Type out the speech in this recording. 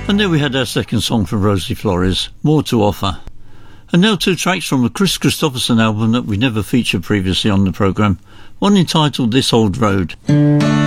And there we had our second song from Rosie Flores, More to Offer. And now two tracks from a Chris Christopherson album that we never featured previously on the programme, one entitled This Old Road.